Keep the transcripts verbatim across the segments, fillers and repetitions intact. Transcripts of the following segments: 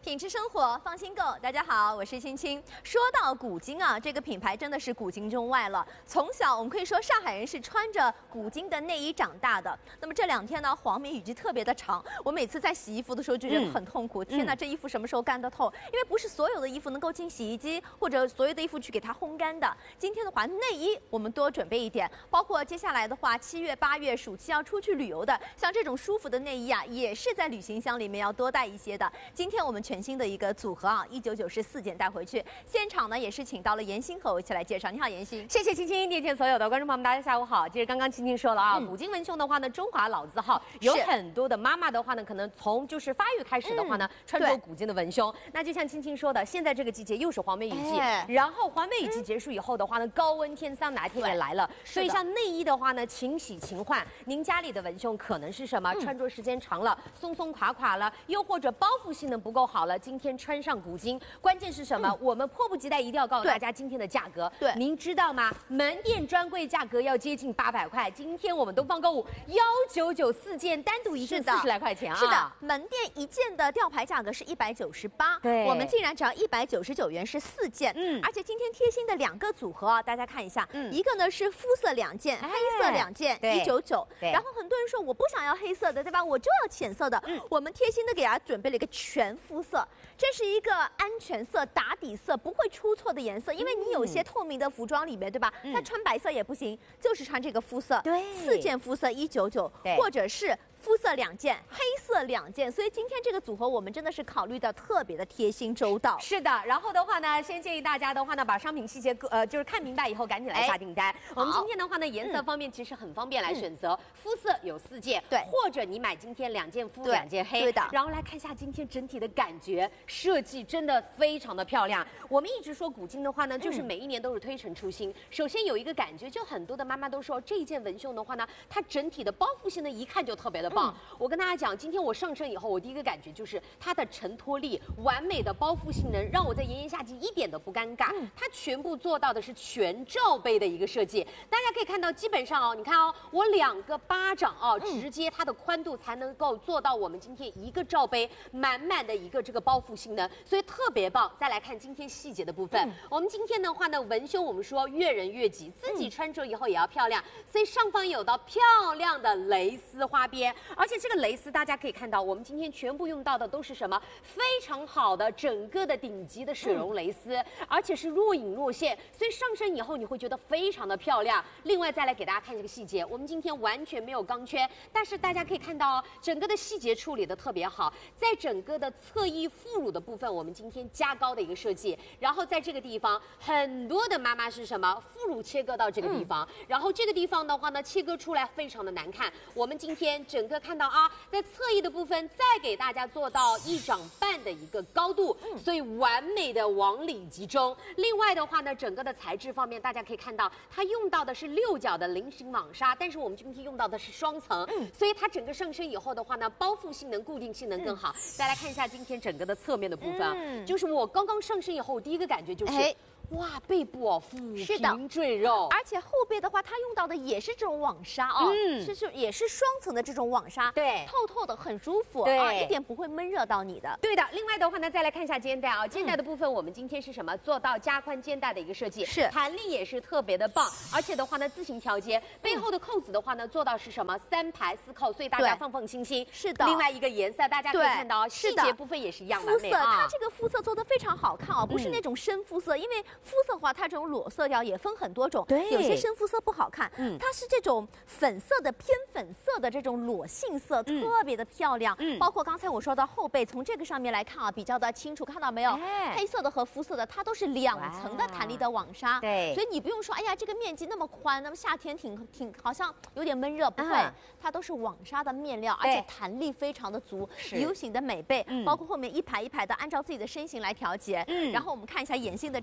品质生活，放心购。大家好，我是青青。说到古今啊，这个品牌真的是古今中外了。从小我们可以说上海人是穿着古今的内衣长大的。那么这两天呢，黄梅雨季特别的长，我每次在洗衣服的时候就觉得很痛苦。嗯、天哪，这衣服什么时候干得透？因为不是所有的衣服能够进洗衣机，或者所有的衣服去给它烘干的。今天的话，内衣我们多准备一点，包括接下来的话，七月、八月暑期要出去旅游的，像这种舒服的内衣啊，也是在旅行箱里面要多带一些的。今天我们全新的一个组合啊，一九九是四件带回去。现场呢也是请到了妍心和我一起来介绍。你好，妍心。 谢谢青青，电线所有的观众朋友们，大家下午好。其实刚刚青青说了啊，嗯、古今文胸的话呢，中华老字号，有很多的妈妈的话呢，可能从就是发育开始的话呢，嗯、穿着古今的文胸。那就像青青说的，现在这个季节又是黄梅雨季，哎、然后黄梅雨季结束以后的话呢，嗯、高温天桑拿天也来了，所以像内衣的话呢，勤洗勤换。您家里的文胸可能是什么？嗯、穿着时间长了，松松垮垮了，又或者包覆性能不够好了，今天穿上古今，关键是什么？嗯、我们迫不及待一定要告诉大家今天的价格。对，您知道吗？门店专柜价格要接近八百块，今天我们东方购物幺九九四件，单独一件四十来块钱啊。 是的，门店一件的吊牌价格是一百九十八，对，我们竟然只要一百九十九元是四件。嗯，而且今天贴心的两个组合啊，大家看一下，嗯，一个呢是肤色两件，黑色两件，一九九。然后很多人说我不想要黑色的，对吧？我就要浅色的。嗯，我们贴心的给大家准备了一个全肤色，这是一个安全色、打底色，不会出错的颜色。因为你有些透明的服装里面，对吧？嗯、它穿白色也不行，就是穿这个肤色。对，四件肤色一九九，或者是肤色两件，黑色两件。所以今天这个组合我们真的是考虑的特别的贴心周到。 是的，然后的话呢，先建议大家的话呢，把商品细节呃就是看明白以后，赶紧来下订单。哎、我们今天的话呢，颜色方面其实很方便来选择，嗯、肤色有四件，对，或者你买今天两件肤两件黑，对的。然后来看一下今天整体的感觉，设计真的非常的漂亮。我们一直说古今的话呢，就是每一年都是推陈出新。嗯、首先有一个感觉，就很多的妈妈都说这一件文胸的话呢，它整体的包覆性呢，一看就特别的棒。嗯、我跟大家讲，今天我上身以后，我第一个感觉就是它的承托力、完美的包覆性能，让我在炎炎夏季一点都不尴尬。嗯、它全部做到的是全罩杯的一个设计，大家可以看到，基本上哦，你看哦，我两个巴掌哦，嗯、直接它的宽度才能够做到我们今天一个罩杯满满的一个这个包覆性能，所以特别棒。再来看今天细节的部分，嗯、我们今天的话呢，文胸我们说悦人悦己，自己穿着以后也要漂亮，所以上方有道漂亮的蕾丝花边，而且这个蕾丝大家可以看到，我们今天全部用到的都是什么？非常好的整个的顶级的水绒蕾丝，嗯、而且是若隐若现，所以上身以后你会觉得非常的漂亮。另外再来给大家看这个细节，我们今天完全没有钢圈，但是大家可以看到哦，整个的细节处理的特别好，在整个的侧翼副乳的部分，我们今天加高的一个设计，然后在这个地方，很多的妈妈是什么？副乳切割到这个地方，嗯、然后这个地方的话呢，切割出来非常的难看。我们今天整个看到啊，在侧翼的部分再给大家做到一掌半的一个高度，嗯、所以完美的往里集中。另外的话呢，整个的材质方面，大家可以看到，它用到的是六角的菱形网纱，但是我们今天用到的是双层，嗯、所以它整个上身以后的话呢，包覆性能、固定性能更好。嗯、再来看一下今天整个的侧面的部分，嗯、就是我刚刚上身以后，我第一个感觉就是。哎哇，背部哦，抚平赘肉， 而且后背的话，它用到的也是这种网纱哦，嗯，是是也是双层的这种网纱，对，透透的很舒服，对啊，一点不会闷热到你的。 对的，另外的话呢，再来看一下肩带啊，肩带的部分，我们今天是什么？做到加宽肩带的一个设计，是弹力也是特别的棒，而且的话呢，自行调节，背后的扣子的话呢，做到是什么？三排四扣，所以大家放放心心。是的。另外一个颜色，大家可以看到，细节部分也是一样完美啊。 肤色，它这个肤色做的非常好看哦，不是那种深肤色，因为肤色的话，它这种裸色调也分很多种，对，有些深肤色不好看，嗯，它是这种粉色的偏粉色的这种裸杏色，嗯、特别的漂亮。嗯，包括刚才我说到后背，从这个上面来看啊，比较的清楚，看到没有？哎、黑色的和肤色的，它都是两层的弹力的网纱，对，所以你不用说，哎呀，这个面积那么宽，那么夏天挺挺好像有点闷热，不会，嗯、它都是网纱的面料，而且弹力非常的足，U 型的美背，嗯、包括后面一排一排的，按照自己的身形来调节。嗯，然后我们看一下眼线的这个上身。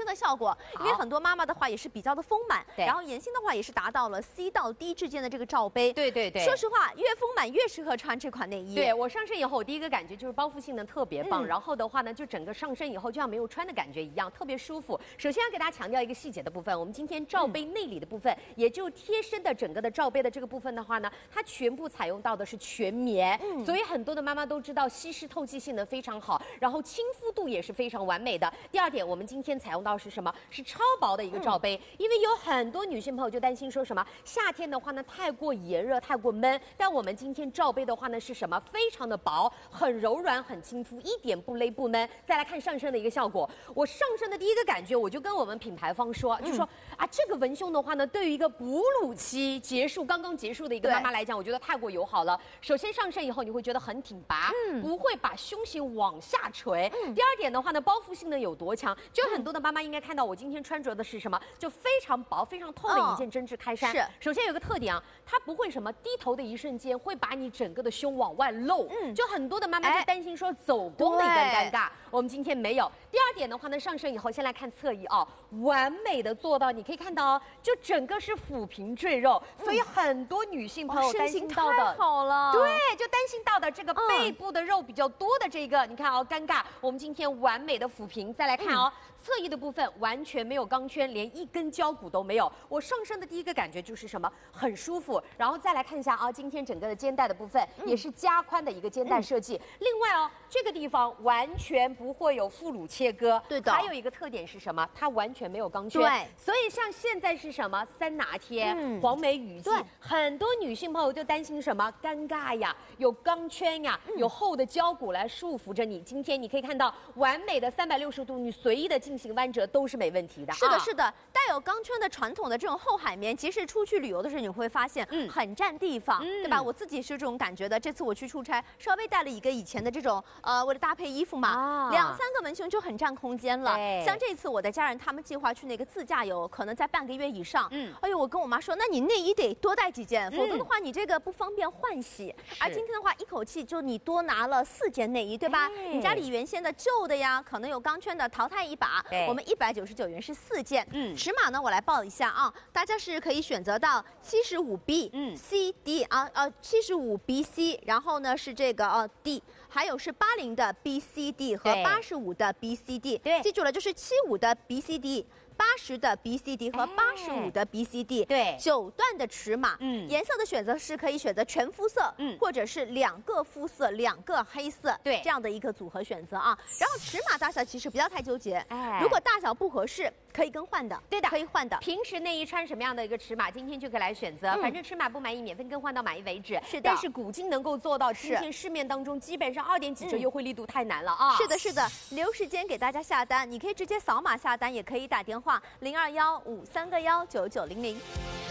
身的效果，因为很多妈妈的话也是比较的丰满，然后妍心的话也是达到了 C 到 D 之间的这个罩杯。 对对对， 说实话，越丰满越适合穿这款内衣。 对我上身以后，我第一个感觉就是包覆性能特别棒，嗯、然后的话呢，就整个上身以后就像没有穿的感觉一样，特别舒服。首先要给大家强调一个细节的部分，我们今天罩杯内里的部分，嗯、也就贴身的整个的罩杯的这个部分的话呢，它全部采用到的是全棉，嗯、所以很多的妈妈都知道吸湿透气性能非常好，然后亲肤度也是非常完美的。第二点，我们今天采用到是什么？是超薄的一个罩杯，嗯、因为有很多女性朋友就担心说什么夏天的话呢太过炎热、太过闷，但我们今天罩杯的话呢是什么？非常的薄，很柔软，很亲肤，一点不勒不闷。再来看上身的一个效果，我上身的第一个感觉，我就跟我们品牌方说，嗯、就说啊，这个文胸的话呢，对于一个哺乳期结束、刚刚结束的一个妈妈来讲，我觉得太过友好了。首先上身以后，你会觉得很挺拔，嗯、不会把胸型往下垂。嗯、第二点的话呢，包覆性能有多强？就很多的妈妈应该看到我今天穿着的是什么？就非常薄、非常透的一件针织开衫。是，首先有个特点啊，它不会什么低头的一瞬间会把你整个的胸往外露。嗯，就很多的妈妈就担心说走光的一个尴尬，我们今天没有。第二点的话呢，上身以后先来看侧翼哦，完美的做到，你可以看到哦，就整个是抚平赘肉，所以很多女性朋友担心到的， 太好了， 对，就担心到的这个背部的肉比较多的这个，你看哦，尴尬，我们今天完美的抚平。再来看哦。嗯侧翼的部分完全没有钢圈，连一根胶骨都没有。我上身的第一个感觉就是什么？很舒服。然后再来看一下啊，今天整个的肩带的部分、嗯、也是加宽的一个肩带设计。嗯、另外哦，这个地方完全不会有副乳切割。对的。还有一个特点是什么？它完全没有钢圈。对。所以像现在是什么？三拿贴、嗯、黄梅雨季，很多女性朋友就担心什么？尴尬呀，有钢圈呀，嗯、有厚的胶骨来束缚着你。今天你可以看到完美的三百六十度，你随意的进行弯折都是没问题的。 是的，是的，带有钢圈的传统的这种厚海绵，其实出去旅游的时候你会发现，嗯，很占地方，嗯、对吧？我自己是这种感觉的。这次我去出差，稍微带了一个以前的这种，呃，为了搭配衣服嘛，啊、两三个文胸就很占空间了。像这次我的家人他们计划去那个自驾游，可能在半个月以上。嗯，哎呦，我跟我妈说，那你内衣得多带几件，嗯、否则的话你这个不方便换洗。而今天的话，一口气就你多拿了四件内衣，对吧？哎、你家里原先的旧的呀，可能有钢圈的淘汰一把。我们一百九十九元是四件，嗯，尺码呢我来报一下啊，大家是可以选择到七十五 B， 嗯 ，C D 啊呃七十五 B C， 然后呢是这个呃 D， 还有是八零的 B C D 和八十五的 B C D， 对，记住了，就是七五的 B C D。八十的 B C D 和八十五的 B C D， 对，九段的尺码，嗯，颜色的选择是可以选择全肤色，嗯，或者是两个肤色，两个黑色，对，这样的一个组合选择啊。然后尺码大小其实不要太纠结，哎，如果大小不合适，可以更换的，对的，可以换的。平时内衣穿什么样的一个尺码，今天就可以来选择，嗯、反正尺码不满意，免费更换到满意为止。是的，但是古今能够做到今天市面当中基本上二点几折优惠力度太难了啊。是的，是的，留时间给大家下单，你可以直接扫码下单，也可以打电话。零二幺五三个幺九九零零。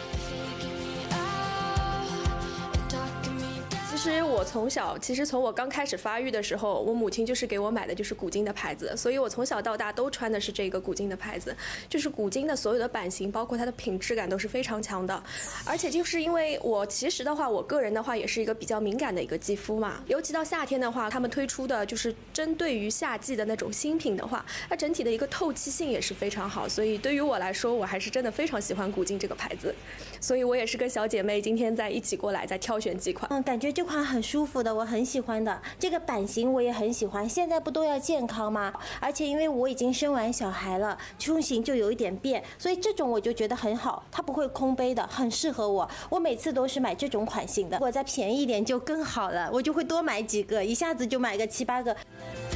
其实我从小，其实从我刚开始发育的时候，我母亲就是给我买的就是古今的牌子，所以我从小到大都穿的是这个古今的牌子。就是古今的所有的版型，包括它的品质感都是非常强的。而且就是因为我其实的话，我个人的话也是一个比较敏感的一个肌肤嘛，尤其到夏天的话，他们推出的就是针对于夏季的那种新品的话，它整体的一个透气性也是非常好。所以对于我来说，我还是真的非常喜欢古今这个牌子。所以我也是跟小姐妹今天在一起过来，在挑选几款。 嗯，感觉这款很舒服的，我很喜欢的。这个版型我也很喜欢。现在不都要健康吗？而且因为我已经生完小孩了，胸型就有一点变，所以这种我就觉得很好，它不会空杯的，很适合我。我每次都是买这种款型的，如果再便宜一点就更好了，我就会多买几个，一下子就买个七八个。